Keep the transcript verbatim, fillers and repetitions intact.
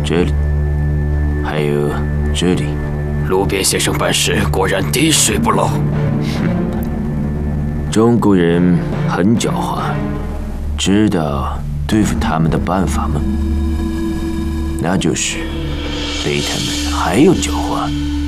这里，还有这里。 路边先生办事果然滴水不漏。 中国人很狡猾，知道对付他们的办法吗？那就是比他们还要狡猾。